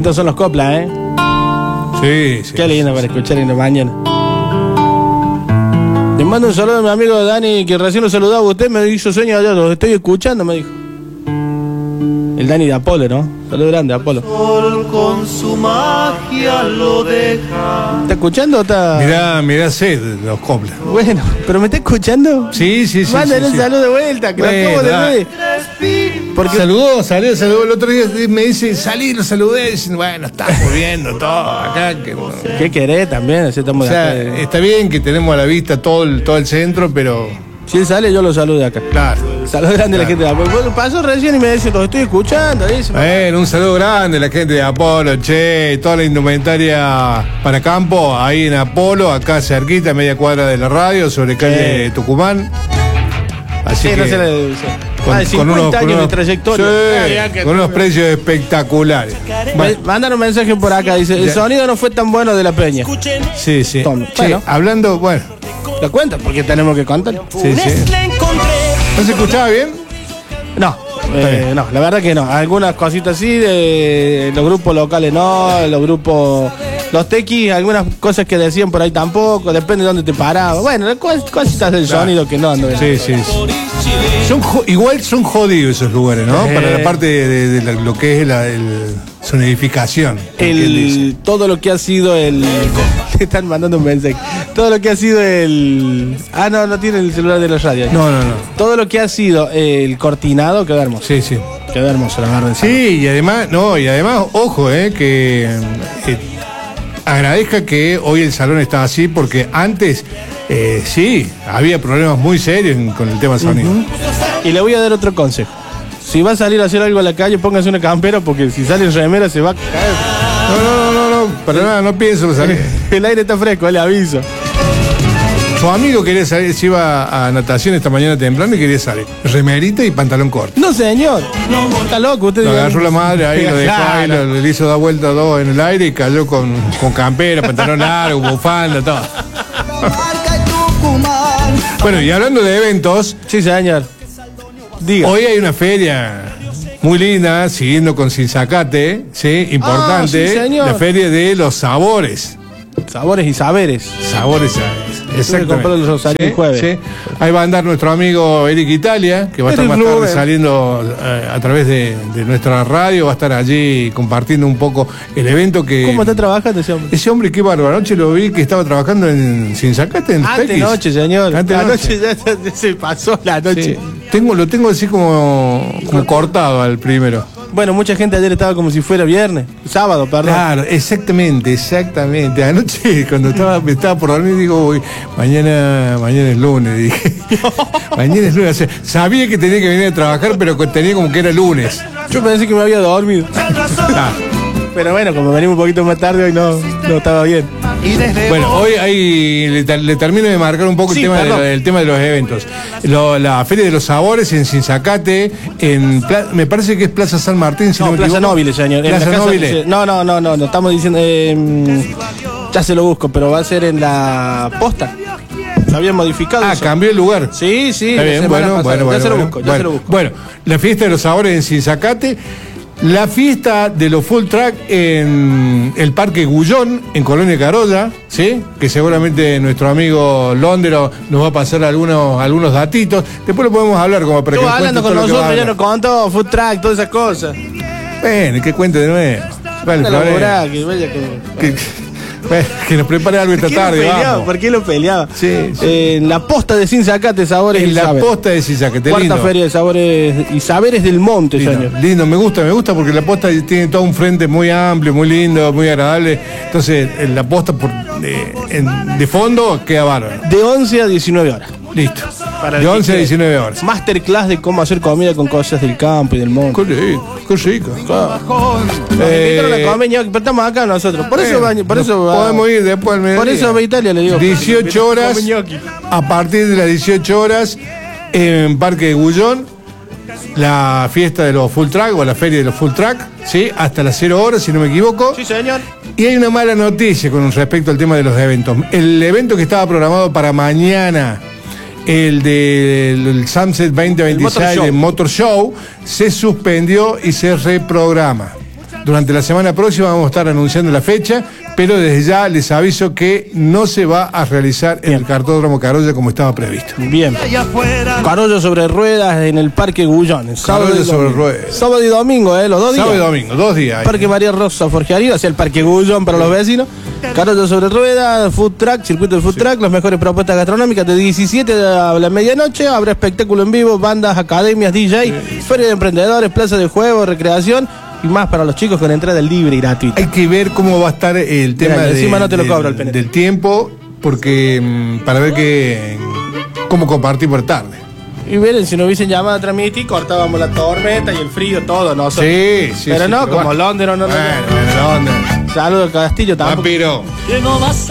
Estos son los coplas, ¿eh? Sí, sí. Qué lindo para escuchar en la mañana. Le mando un saludo a mi amigo Dani, que recién lo saludaba. Usted me hizo sueño ayer, los estoy escuchando, me dijo. El Dani de Apolo, ¿no? Saludo grande, Apolo. Sol con su magia lo deja. ¿Está escuchando o está...? Mirá sed los coplas. Bueno, ¿pero me está escuchando? Sí. Mándale un saludo de vuelta, que Bueno, lo acabo de ver. Porque saludó el otro día, me dice, salí, lo saludé, dicen, bueno, estamos viendo todo acá. ¿Qué querés también? Así estamos O sea, acá. está bien que tenemos a la vista todo el centro, pero... Si él sale, yo lo saludo de acá. Claro. Saludo grande a la gente de Apolo. Bueno, pasó recién y me dice, los estoy escuchando. Dice. Bueno, un saludo grande a la gente de Apolo, che, toda la indumentaria para campo, ahí en Apolo, acá cerquita, media cuadra de la radio, sobre calle Tucumán. Así Sí, que... no se le... Con 50 años de trayectoria. Sí, con unos precios espectaculares. Bueno, Mandan un mensaje por acá, dice, el sonido no fue tan bueno de la peña. sí. Toma. Che, Bueno. hablando, bueno, ¿Lo cuentan? Porque tenemos que contar. sí. ¿No se escuchaba bien? No, no, la verdad que no. Algunas cositas sí, de los grupos locales no, los grupos... Los tequis, algunas cosas que decían por ahí tampoco, depende de dónde te parabas. Bueno, cositas del sonido que no ando bien. Sí. Igual son jodidos esos lugares, ¿no? Para la parte de lo que es la sonidificación. Todo lo que ha sido el... Te están mandando un mensaje. Todo lo que ha sido el... Ah, no tiene el celular de la radio. No. Todo lo que ha sido el cortinado quedó hermoso. Sí. Quedó hermoso, la verdad. Sí, y además, ojo, que agradezca que hoy el salón está así, porque antes, sí, había problemas muy serios con el tema sonido. Y le voy a dar otro consejo. Si va a salir a hacer algo a la calle, póngase una campera, porque si sale en remera se va a caer. No, para nada, no pienso salir. El aire está fresco, le aviso. Su amigo quería salir, se iba a natación esta mañana temprano y quería salir. Remerita y pantalón corto. No, señor. Está loco usted. Lo agarró la madre ahí, lo dejó ahí, le hizo dar vuelta dos en el aire y cayó con campera, pantalón largo, bufanda, todo. Bueno, y hablando de eventos, Sí, señor. Diga. hoy hay una feria muy linda, siguiendo con Sinzacate, ¿sí? Importante, sí, señor. la feria de los sabores. Sabores y saberes. Sabores, exactamente. compré el Rosario el jueves. Sí. Ahí va a andar nuestro amigo Eric Italia, que va a estar Eric más tarde Rubén. saliendo a través de nuestra radio, va a estar allí compartiendo un poco el evento que... ¿Cómo está trabajando ese hombre? Ese hombre, qué bárbaro. Anoche lo vi que estaba trabajando en Sinzacate, en Ante Tequis. noche, señor. Ante Anoche ya se pasó la noche. Sí. Lo tengo así como cortado al primero. Bueno, mucha gente ayer estaba como si fuera viernes. Sábado, perdón. Claro, exactamente. Anoche cuando me estaba por dormir digo, uy, mañana es lunes, dije. Mañana es lunes. O sea, sabía que tenía que venir a trabajar, pero tenía como que era lunes. Yo pensé que me había dormido. Ah. Pero bueno, como venimos un poquito más tarde, hoy no estaba bien. Bueno, hoy ahí le termino de marcar un poco Sí, el tema de los eventos. La Feria de los Sabores en Sinzacate, me parece que es Plaza San Martín, si no me Plaza equivoco. Nobile, señor. En Plaza la casa- Nobile. No, estamos diciendo... ya se lo busco, pero va a ser en la posta. Se había modificado eso. Cambió el lugar. Sí, Está la bien, semana pasada. Ya se lo busco. Bueno, la fiesta de los sabores en Sinzacate, la fiesta de los full track en el Parque Gullón, en Colonia Carolla, ¿sí? Que seguramente nuestro amigo Londero nos va a pasar algunos datitos. Después lo podemos hablar como para que Estuvo nos cuente hablando con todo lo que va a nosotros, ya hablar. nos contó, food track, todas esas cosas. Bueno, que cuente de nuevo. Vale, Una locura, Flores. que Que nos prepare algo esta tarde, vamos. ¿Por qué lo peleaba? Sí. En la posta de Sinzacate, sabores En y la saberes. posta de Sinzacate, Cuarta lindo. feria de sabores y saberes del monte, señor. Lindo, me gusta porque la posta tiene todo un frente muy amplio, muy lindo, muy agradable. Entonces, la posta de fondo queda bárbaro. De 11 a 19 horas. Listo. Para el De que 11 a quiera. 19 horas. Masterclass de cómo hacer comida con cosas del campo y del monte. Qué rico. Nos invitaron a comer ñoqui, pero estamos acá nosotros. Por eso podemos ir después al mediodía. Por eso va a Italia, le digo. 18 horas. Come ñoqui. A partir de las 18 horas, en Parque de Gullón, la fiesta de los full track o la feria de los full track, ¿sí? Hasta las 0 horas, si no me equivoco. Sí, señor. Y hay una mala noticia con respecto al tema de los eventos. El evento que estaba programado para mañana, el del Sunset 2026 El Motor Show. de Motor Show, se suspendió y se reprograma. Durante la semana próxima vamos a estar anunciando la fecha, pero desde ya les aviso que no se va a realizar en el Cartódromo Carolla como estaba previsto. Bien. Carollo sobre ruedas en el Parque Gullones. Carollo sobre ruedas. Sábado y domingo, los 2 días. Sábado y domingo, 2 días. Parque María Rosa Forjaría, o sea, el Parque Gullón para los vecinos. Carollo sobre ruedas, food track, circuito de food track, las mejores propuestas gastronómicas de 17 a la medianoche. Habrá espectáculo en vivo, bandas, academias, DJ, feria de emprendedores, plaza de juegos, recreación y más para los chicos con entrada libre y gratuita. Hay que ver cómo va a estar el tema encima no te lo cobro el PNT. del tiempo, porque para ver cómo compartir por tarde. Y miren, si nos hubiesen llamado a transmitir, cortábamos la tormenta y el frío, todo, ¿no? Sí. Pero no, como Londres, no. Bueno, Londres. Saludos al Castillo tampoco. Vampiro. Que no vas